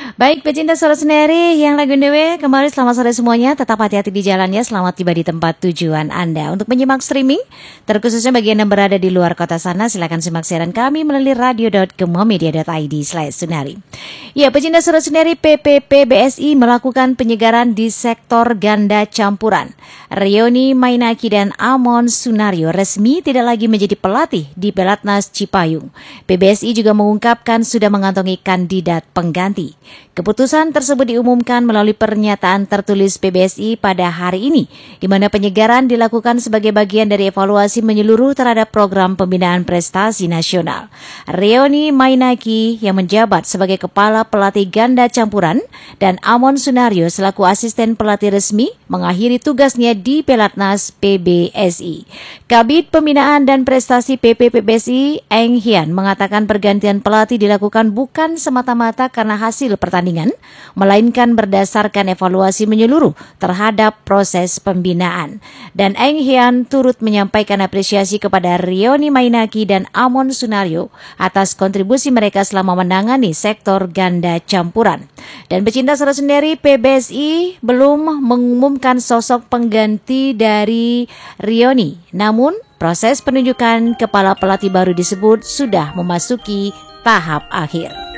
Baik, pecinta suara sendiri yang lagi on the way, kembali selamat sore semuanya. Tetap hati-hati di jalan ya, selamat tiba di tempat tujuan Anda. Untuk menyimak streaming, terkhususnya bagi Anda berada di luar kota sana, silakan simak siaran kami melalui radio.gemomedia.id/sunari. Ya, pecinta suara sendiri, PPPBSI melakukan penyegaran di sektor ganda campuran. Rioni Mainaki dan Amon Sunario resmi tidak lagi menjadi pelatih di Pelatnas Cipayung. PBSI juga mengungkapkan sudah mengantongi kandidat pengganti. Keputusan tersebut diumumkan melalui pernyataan tertulis PBSI pada hari ini, di mana penyegaran dilakukan sebagai bagian dari evaluasi menyeluruh terhadap program pembinaan prestasi nasional. Rioni Mainaki yang menjabat sebagai kepala pelatih ganda campuran dan Amon Sunario selaku asisten pelatih resmi mengakhiri tugasnya di Pelatnas PBSI. Kabid Pembinaan dan Prestasi PPPBSI Eng Hian mengatakan pergantian pelatih dilakukan bukan semata-mata karena hasil pertandingan, melainkan berdasarkan evaluasi menyeluruh terhadap proses pembinaan. Dan Eng Hian turut menyampaikan apresiasi kepada Rioni Mainaki dan Amon Sunario atas kontribusi mereka selama menangani sektor ganda campuran. Dan pecinta suara sendiri, PBSI belum mengumumkan sosok pengganti dari Rioni. Namun, proses penunjukan kepala pelatih baru disebut sudah memasuki tahap akhir.